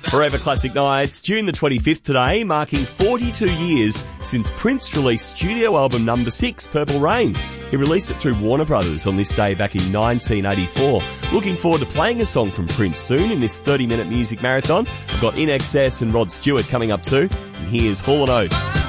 Forever Classic Nights, June the 25th today, marking 42 years since Prince released studio album number 6, Purple Rain. He released it through Warner Brothers on this day back in 1984. Looking forward to playing a song from Prince soon in this 30-minute music marathon. I've got INXS and Rod Stewart coming up too. And here's Hall & Oates.